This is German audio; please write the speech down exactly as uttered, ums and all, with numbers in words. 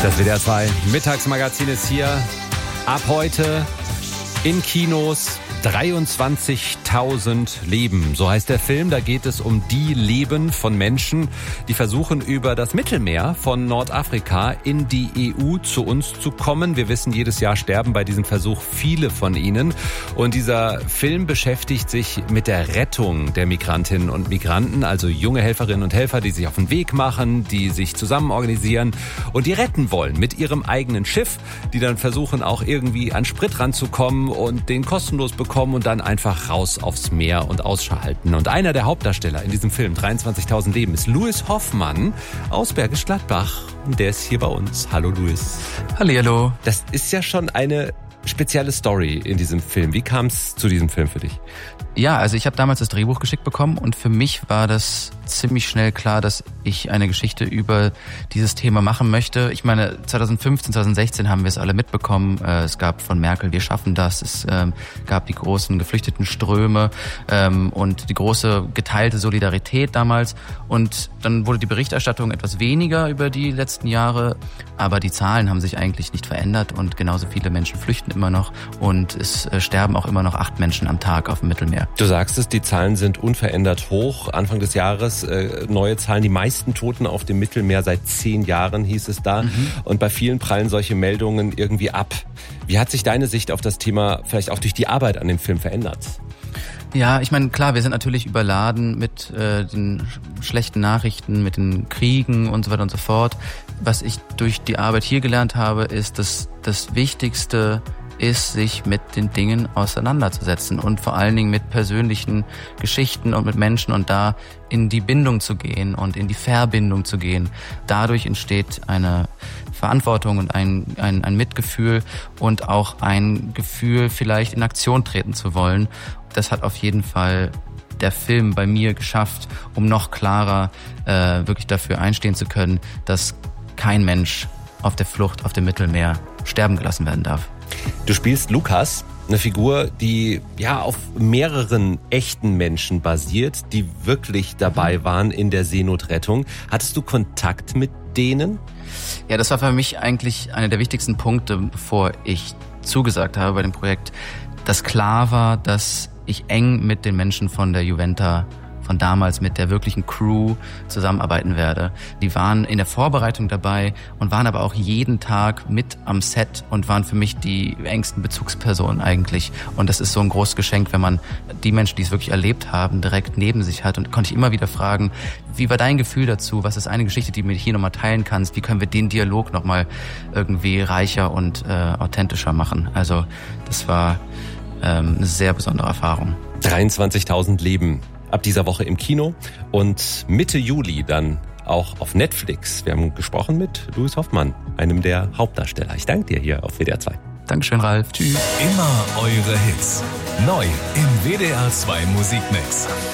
Das W D R zwei Mittagsmagazin ist hier. Ab heute in Kinos. dreiundzwanzigtausend Leben, so heißt der Film. Da geht es um die Leben von Menschen, die versuchen, über das Mittelmeer von Nordafrika in die E U zu uns zu kommen. Wir wissen, jedes Jahr sterben bei diesem Versuch viele von ihnen. Und dieser Film beschäftigt sich mit der Rettung der Migrantinnen und Migranten, also junge Helferinnen und Helfer, die sich auf den Weg machen, die sich zusammen organisieren und die retten wollen mit ihrem eigenen Schiff, die dann versuchen, auch irgendwie an Sprit ranzukommen und den kostenlos bekommen und dann einfach raus aufs Meer und ausschalten. Und einer der Hauptdarsteller in diesem Film, dreiundzwanzigtausend Leben, ist Louis Hoffmann aus Bergisch Gladbach. Und der ist hier bei uns. Hallo Louis. Hallihallo. Das ist ja schon eine spezielle Story in diesem Film. Wie kam es zu diesem Film für dich? Ja, also ich habe damals das Drehbuch geschickt bekommen und für mich war das ziemlich schnell klar, dass ich eine Geschichte über dieses Thema machen möchte. Ich meine, zwanzig fünfzehn, zwanzig sechzehn haben wir es alle mitbekommen. Es gab von Merkel, wir schaffen das. Es gab die großen geflüchteten Ströme und die große geteilte Solidarität damals. Und dann wurde die Berichterstattung etwas weniger über die letzten Jahre, aber die Zahlen haben sich eigentlich nicht verändert und genauso viele Menschen flüchten immer noch und es sterben auch immer noch acht Menschen am Tag auf dem Mittelmeer. Du sagst es, die Zahlen sind unverändert hoch. Anfang des Jahres äh, neue Zahlen, die meisten Toten auf dem Mittelmeer seit zehn Jahren, hieß es da. Mhm. Und bei vielen prallen solche Meldungen irgendwie ab. Wie hat sich deine Sicht auf das Thema vielleicht auch durch die Arbeit an dem Film verändert? Ja, ich meine, klar, wir sind natürlich überladen mit äh, den schlechten Nachrichten, mit den Kriegen und so weiter und so fort. Was ich durch die Arbeit hier gelernt habe, ist, dass das Wichtigste ist, sich mit den Dingen auseinanderzusetzen und vor allen Dingen mit persönlichen Geschichten und mit Menschen und da in die Bindung zu gehen und in die Verbindung zu gehen. Dadurch entsteht eine Verantwortung und ein, ein, ein Mitgefühl und auch ein Gefühl, vielleicht in Aktion treten zu wollen. Das hat auf jeden Fall der Film bei mir geschafft, um noch klarer äh, wirklich dafür einstehen zu können, dass kein Mensch auf der Flucht auf dem Mittelmeer sterben gelassen werden darf. Du spielst Lukas, eine Figur, die ja auf mehreren echten Menschen basiert, die wirklich dabei waren in der Seenotrettung. Hattest du Kontakt mit denen? Ja, das war für mich eigentlich einer der wichtigsten Punkte, bevor ich zugesagt habe bei dem Projekt, dass klar war, dass ich eng mit den Menschen von der Juventa von damals mit der wirklichen Crew zusammenarbeiten werde. Die waren in der Vorbereitung dabei und waren aber auch jeden Tag mit am Set und waren für mich die engsten Bezugspersonen eigentlich. Und das ist so ein großes Geschenk, wenn man die Menschen, die es wirklich erlebt haben, direkt neben sich hat. Und konnte ich immer wieder fragen, wie war dein Gefühl dazu? Was ist eine Geschichte, die du mir hier nochmal teilen kannst? Wie können wir den Dialog nochmal irgendwie reicher und äh, authentischer machen? Also das war ähm, eine sehr besondere Erfahrung. dreiundzwanzigtausend Leben. Ab dieser Woche im Kino und Mitte Juli dann auch auf Netflix. Wir haben gesprochen mit Louis Hoffmann, einem der Hauptdarsteller. Ich danke dir hier auf W D R zwei. Dankeschön, Ralf. Tschüss. Immer eure Hits. Neu im W D R zwei Musikmix.